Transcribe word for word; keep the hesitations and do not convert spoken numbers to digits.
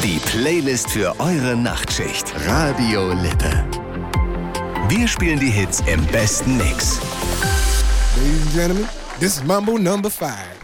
Die Playlist für eure Nachtschicht. Radio Lippe. Wir spielen die Hits im besten Mix. Ladies and gentlemen, this is Mambo number five.